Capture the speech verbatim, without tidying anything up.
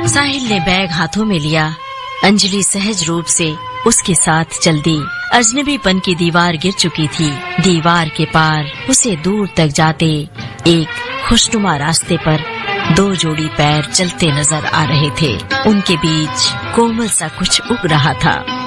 साहिल ने बैग हाथों में लिया। अंजलि सहज रूप से उसके साथ चल दी। अजनबीपन की दीवार गिर चुकी थी। दीवार के पार उसे दूर तक जाते एक खुशनुमा रास्ते पर दो जोड़ी पैर चलते नजर आ रहे थे। उनके बीच कोमल सा कुछ उग रहा था।